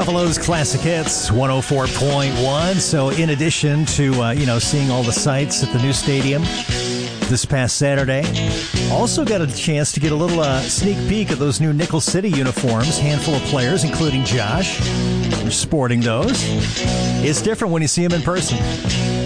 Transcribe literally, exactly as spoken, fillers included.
Buffalo's Classic Hits, one oh four point one. So in addition to, uh, you know, seeing all the sights at the new stadium this past Saturday, also got a chance to get a little uh, sneak peek at those new Nickel City uniforms. Handful of players, including Josh, are sporting those. It's different when you see them in person.